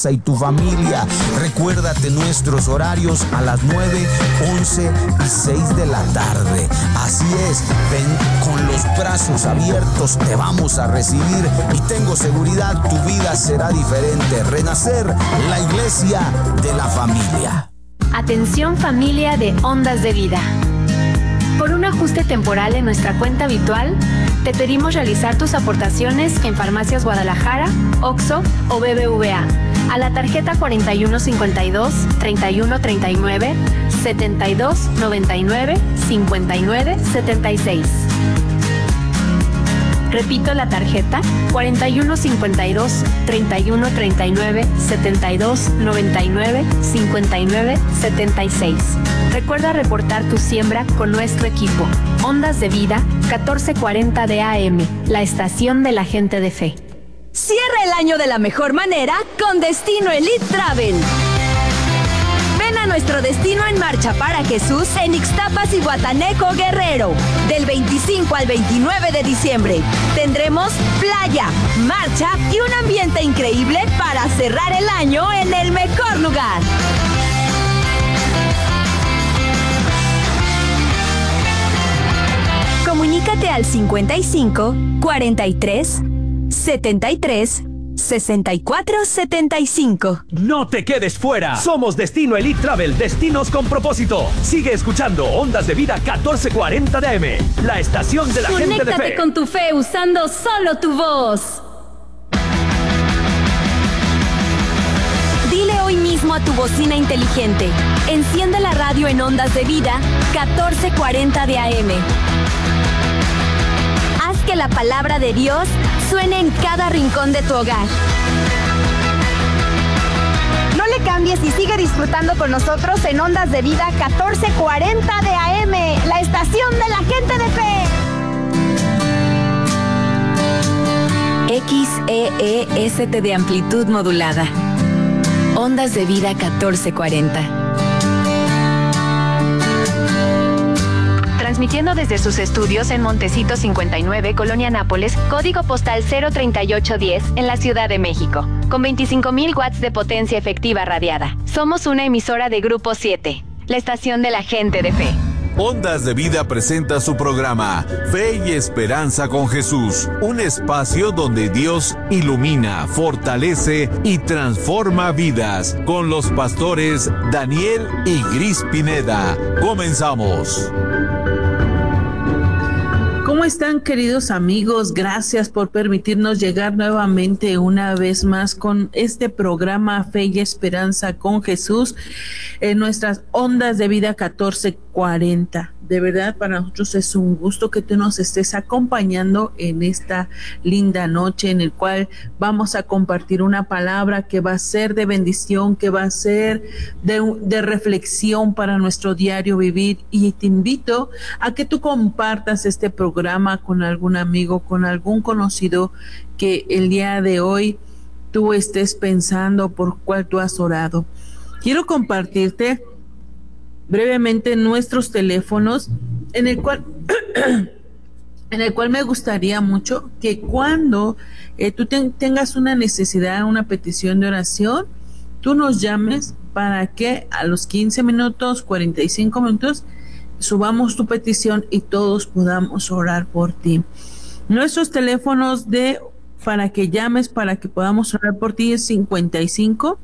casa y tu familia. Recuérdate nuestros horarios a las 9, 11 y 6 de la tarde. Así es, ven con los brazos abiertos, te vamos a recibir y tengo seguridad, tu vida será diferente. Renacer, la iglesia de la familia. Atención familia de Ondas de Vida. Por un ajuste temporal en nuestra cuenta habitual, te pedimos realizar tus aportaciones en Farmacias Guadalajara, OXXO o BBVA a la tarjeta 4152 3139 7299 5976. Repito la tarjeta 4152 3139 7299 5976. Recuerda reportar tu siembra con nuestro equipo. Ondas de Vida 1440 de AM, la estación de la gente de fe. Cierra el año de la mejor manera con Destino Elite Travel. Ven a nuestro Destino en Marcha para Jesús en Ixtapas y Guatanejo, Guerrero. Del 25 al 29 de diciembre. Tendremos playa, marcha y un ambiente increíble para cerrar el año en el mejor lugar. Comunícate al 55 43 73 64 75. No te quedes fuera. Somos Destino Elite Travel, destinos con propósito. Sigue escuchando Ondas de Vida 1440 de AM, la estación de la gente de fe. Conéctate con tu fe usando solo tu voz. Dile hoy mismo a tu bocina inteligente: enciende la radio en Ondas de Vida 1440 de AM. Haz que la palabra de Dios suene en cada rincón de tu hogar. No le cambies y sigue disfrutando con nosotros en Ondas de Vida 1440 de AM, la estación de la gente de fe. XEEST de amplitud modulada. Ondas de Vida 1440. Transmitiendo desde sus estudios en Montecito 59, Colonia Nápoles, código postal 03810 en la Ciudad de México, con 25,000 watts de potencia efectiva radiada. Somos una emisora de Grupo 7, la estación de la gente de fe. Ondas de Vida presenta su programa Fe y Esperanza con Jesús, un espacio donde Dios ilumina, fortalece y transforma vidas, con los pastores Daniel y Gris Pineda. Comenzamos. ¿Cómo están, queridos amigos? Gracias por permitirnos llegar nuevamente una vez más con este programa Fe y Esperanza con Jesús en nuestras Ondas de Vida 1440. De verdad, para nosotros es un gusto que tú nos estés acompañando en esta linda noche en el cual vamos a compartir una palabra que va a ser de bendición, que va a ser de reflexión para nuestro diario vivir. Y te invito a que tú compartas este programa con algún amigo, con algún conocido que el día de hoy tú estés pensando por cuál tú has orado. Quiero compartirte brevemente nuestros teléfonos en el cual me gustaría mucho que cuando tú tengas una necesidad, una petición de oración, tú nos llames para que a los 15 minutos, 45 minutos, subamos tu petición y todos podamos orar por ti. Nuestros teléfonos para que llames, para que podamos orar por ti es 55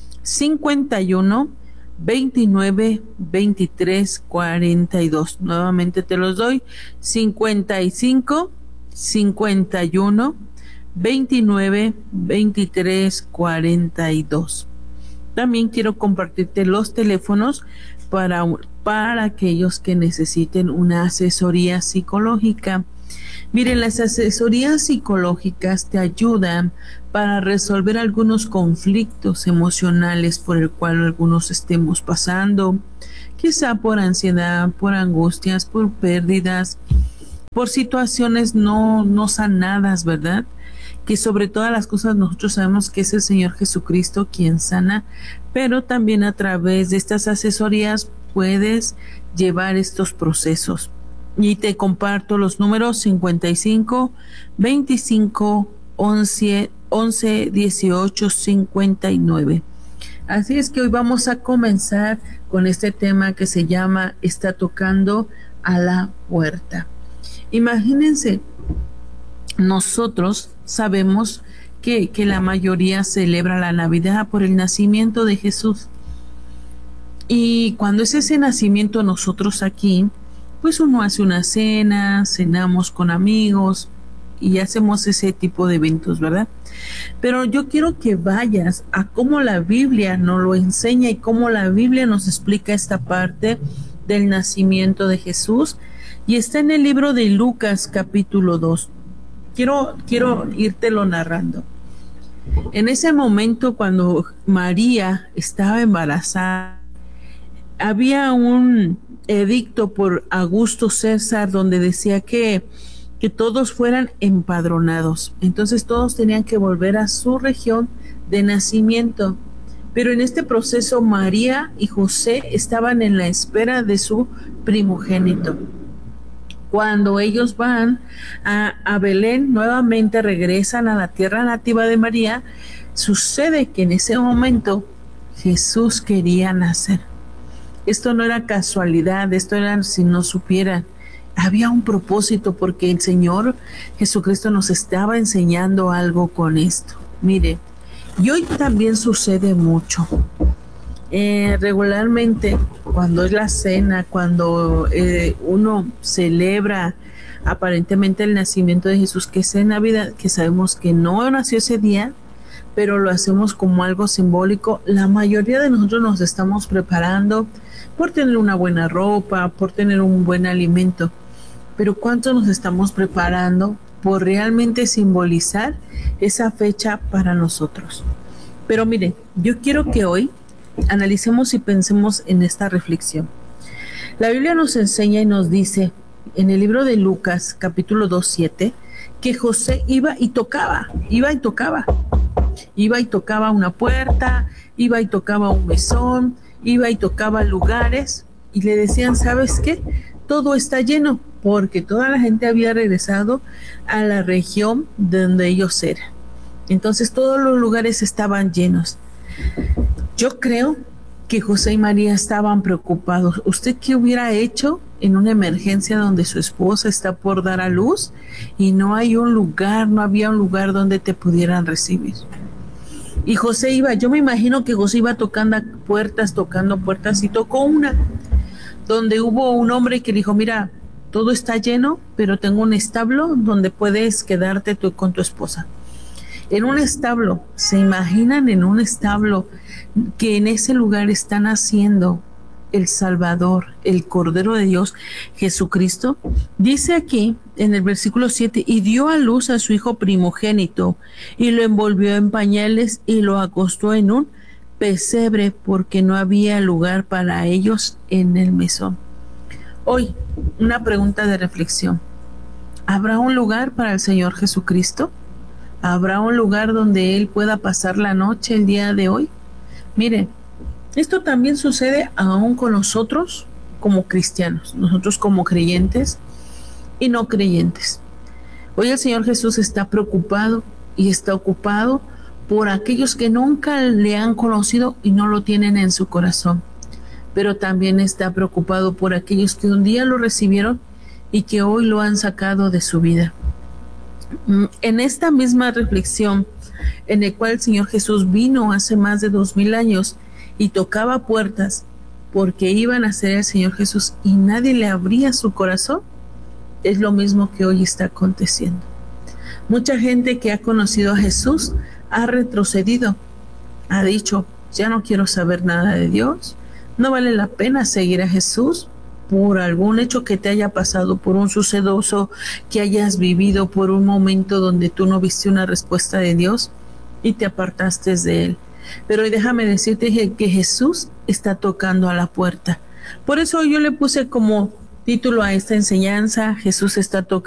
51 29 23 42. Nuevamente te los doy: 55 51 29 23 42. También quiero compartirte los teléfonos para aquellos que necesiten una asesoría psicológica. Miren, las asesorías psicológicas te ayudan para resolver algunos conflictos emocionales por el cual algunos estemos pasando, quizá por ansiedad, por angustias, por pérdidas, por situaciones no sanadas, ¿verdad? Que sobre todas las cosas nosotros sabemos que es el Señor Jesucristo quien sana, pero también a través de estas asesorías puedes llevar estos procesos. Y te comparto los números: 55 25 11 11 18 59. Así es que hoy vamos a comenzar con este tema que se llama Está tocando a la puerta. Imagínense, nosotros sabemos que la mayoría celebra la Navidad por el nacimiento de Jesús. Y cuando es ese nacimiento, nosotros aquí, pues uno hace una cena, cenamos con amigos y hacemos ese tipo de eventos, ¿verdad? Pero yo quiero que vayas a cómo la Biblia nos lo enseña y cómo la Biblia nos explica esta parte del nacimiento de Jesús. Y está en el libro de Lucas, capítulo 2. Quiero írtelo narrando. En ese momento, cuando María estaba embarazada, había un edicto por Augusto César donde decía que todos fueran empadronados. Entonces todos tenían que volver a su región de nacimiento. Pero en este proceso María y José estaban en la espera de su primogénito. Cuando ellos van a Belén, nuevamente regresan a la tierra nativa de María, sucede que en ese momento Jesús quería nacer. Esto no era casualidad, esto era si no supieran. Había un propósito porque el Señor Jesucristo nos estaba enseñando algo con esto. Mire, y hoy también sucede mucho. Regularmente, cuando es la cena, cuando uno celebra aparentemente el nacimiento de Jesús, que es en Navidad, que sabemos que no nació ese día, pero lo hacemos como algo simbólico, la mayoría de nosotros nos estamos preparando por tener una buena ropa, por tener un buen alimento. Pero ¿cuánto nos estamos preparando por realmente simbolizar esa fecha para nosotros? Pero miren, yo quiero que hoy analicemos y pensemos en esta reflexión. La Biblia nos enseña y nos dice en el libro de Lucas, capítulo 2, 7, que José iba y tocaba una puerta, iba y tocaba un mesón, iba y tocaba lugares y le decían, ¿sabes qué? Todo está lleno, porque toda la gente había regresado a la región donde ellos eran. Entonces todos los lugares estaban llenos. Yo creo que José y María estaban preocupados. ¿Usted qué hubiera hecho en una emergencia donde su esposa está por dar a luz y no había un lugar donde te pudieran recibir? Y José iba, yo me imagino que José iba tocando puertas y tocó una donde hubo un hombre que dijo, mira, todo está lleno, pero tengo un establo donde puedes quedarte tú con tu esposa. En un establo, ¿se imaginan en un establo que en ese lugar están haciendo el Salvador, el Cordero de Dios, Jesucristo? Dice aquí en el versículo 7, y dio a luz a su hijo primogénito, y lo envolvió en pañales y lo acostó en un pesebre, porque no había lugar para ellos en el mesón. Hoy, una pregunta de reflexión. ¿Habrá un lugar para el Señor Jesucristo? ¿Habrá un lugar donde Él pueda pasar la noche el día de hoy? Miren, esto también sucede aún con nosotros como cristianos, nosotros como creyentes y no creyentes. Hoy el Señor Jesús está preocupado y está ocupado por aquellos que nunca le han conocido y no lo tienen en su corazón. Pero también está preocupado por aquellos que un día lo recibieron y que hoy lo han sacado de su vida. En esta misma reflexión, en el cual el Señor Jesús vino hace más de 2000 años y tocaba puertas porque iban a ser el Señor Jesús y nadie le abría su corazón, es lo mismo que hoy está aconteciendo. Mucha gente que ha conocido a Jesús ha retrocedido, ha dicho, ya no quiero saber nada de Dios, no vale la pena seguir a Jesús por algún hecho que te haya pasado, por un sucedoso que hayas vivido, por un momento donde tú no viste una respuesta de Dios y te apartaste de Él. Pero déjame decirte que Jesús está tocando a la puerta. Por eso yo le puse como título a esta enseñanza, Jesús está tocando